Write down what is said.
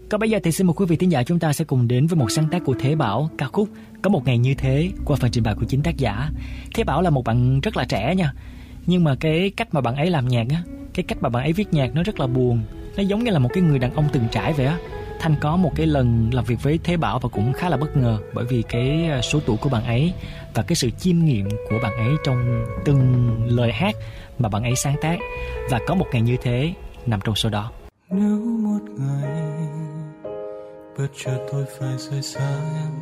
Còn bây giờ thì xin mời quý vị thính giả chúng ta sẽ cùng đến với một sáng tác của Thế Bảo, ca khúc Có Một Ngày Như Thế qua phần trình bày của chính tác giả. Thế Bảo là một bạn rất là trẻ nha, nhưng mà cái cách mà bạn ấy làm nhạc á, cái cách mà bạn ấy viết nhạc nó rất là buồn. Nó giống như là một cái người đàn ông từng trải vậy á. Thanh có một cái lần làm việc với Thế Bảo và cũng khá là bất ngờ bởi vì cái số tuổi của bạn ấy và cái sự chiêm nghiệm của bạn ấy trong từng lời hát mà bạn ấy sáng tác. Và Có Một Ngày Như Thế nằm trong số đó. Nếu một ngày bất chợt tôi phải rời xa em,